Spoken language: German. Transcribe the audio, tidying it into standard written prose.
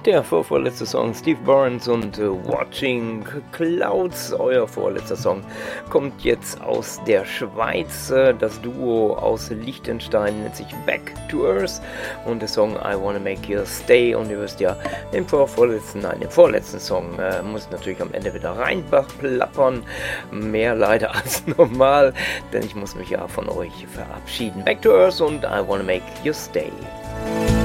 Der vorvorletzte Song Steve Burns und Watching Clouds. Euer vorletzter Song kommt jetzt aus der Schweiz. Das Duo aus Liechtenstein nennt sich Back to Earth und der Song I Wanna Make You Stay. Und ihr wisst ja, im vorletzten Song muss natürlich am Ende wieder reinplappern. Mehr leider als normal, denn ich muss mich ja von euch verabschieden. Back to Earth und I Wanna Make You Stay.